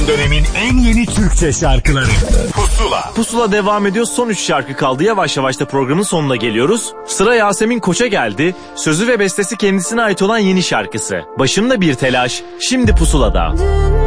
Son dönemin en yeni Türkçe şarkıları Pusula. Pusula devam ediyor. Son 3 şarkı kaldı. Yavaş yavaş da programın sonuna geliyoruz. Sıra Yasemin Koç'a geldi. Sözü ve bestesi kendisine ait olan yeni şarkısı. Başımda bir telaş, şimdi Pusula'da.